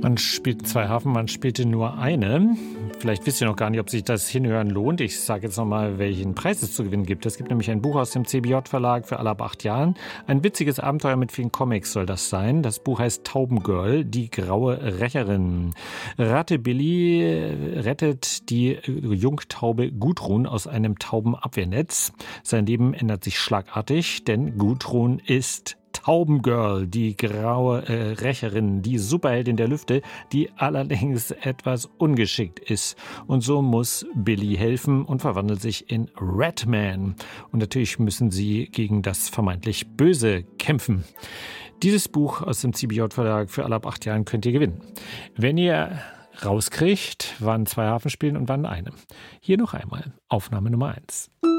Man spielt 2 Hafen, man spielte nur eine. Vielleicht wisst ihr noch gar nicht, ob sich das Hinhören lohnt. Ich sage jetzt nochmal, welchen Preis es zu gewinnen gibt. Es gibt nämlich ein Buch aus dem CBJ-Verlag für alle ab 8 Jahren. Ein witziges Abenteuer mit vielen Comics soll das sein. Das Buch heißt Taubengirl, die graue Rächerin. Ratte Billy rettet die Jungtaube Gudrun aus einem Taubenabwehrnetz. Sein Leben ändert sich schlagartig, denn Gudrun ist Taubengirl, die graue Rächerin, die Superheldin der Lüfte, die allerdings etwas ungeschickt ist. Und so muss Billy helfen und verwandelt sich in Ratman. Und natürlich müssen sie gegen das vermeintlich Böse kämpfen. Dieses Buch aus dem CBJ-Verlag für alle ab 8 Jahren könnt ihr gewinnen. Wenn ihr rauskriegt, wann 2 Hafen spielen und wann eine. Hier noch einmal Aufnahme Nummer 1.